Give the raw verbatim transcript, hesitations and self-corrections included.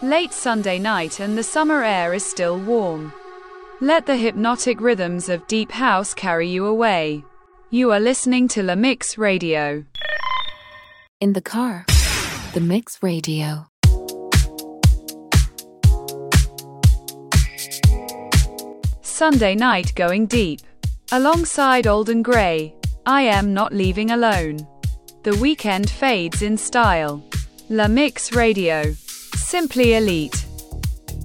Late Sunday night and the summer air is still warm. Let the hypnotic rhythms of deep house carry you away. You are listening to La Mix Radio. In the car, The Mix Radio. Sunday night going deep. Alongside Alden Gray, I Am Not Leaving Alone. The weekend fades in style. La Mix Radio. Simply elite.